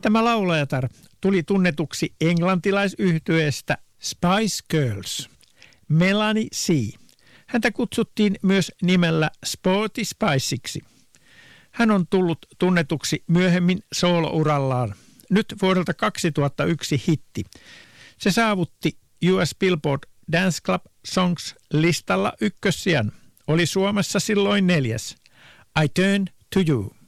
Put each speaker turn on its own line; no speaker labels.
Tämä laulajatar tuli tunnetuksi englantilaisyhtyeestä Spice Girls. Melanie C. Häntä kutsuttiin myös nimellä Sporty Spiciksi. Hän on tullut tunnetuksi myöhemmin soolourallaan. Nyt vuodelta 2001 hitti. Se saavutti US Billboard Dance Club Songs listalla ykkössijan. Oli Suomessa silloin 4. I Turn to You.